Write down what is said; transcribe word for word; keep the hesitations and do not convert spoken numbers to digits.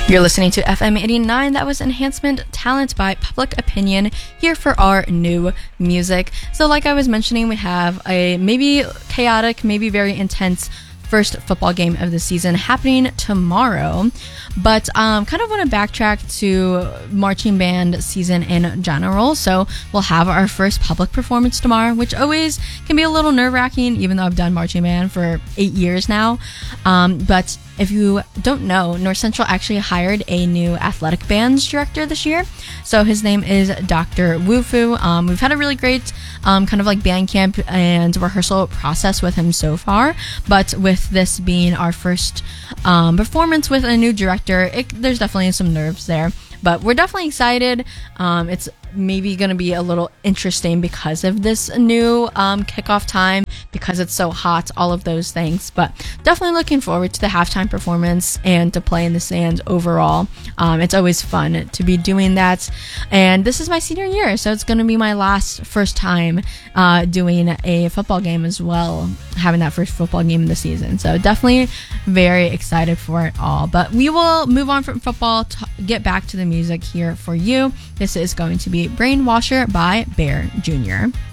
You're listening to F M eighty-nine. That was Enhancement Talent by Public Opinion, here for our new music. So like I was mentioning, we have a maybe chaotic, maybe very intense first football game of the season happening tomorrow. But um, kind of want to backtrack to marching band season in general. So we'll have our first public performance tomorrow, which always can be a little nerve-wracking, even though I've done marching band for eight years now. Um, but if you don't know, North Central actually hired a new athletic bands director this year. So his name is Doctor Wufu. Um, we've had a really great um, kind of like band camp and rehearsal process with him so far. But with this being our first um, performance with a new director, it, there's definitely some nerves there. But we're definitely excited. Um, it's maybe going to be a little interesting because of this new um, kickoff time, because it's so hot, all of those things. But definitely looking forward to the halftime performance and to play in the stands overall. Um, it's always fun to be doing that. And this is my senior year, so it's going to be my last first time uh, doing a football game as well, having that first football game of the season. So definitely very excited for it all. But we will move on from football to get back to the music here for you. This is going to be Brainwasher by Bear Junior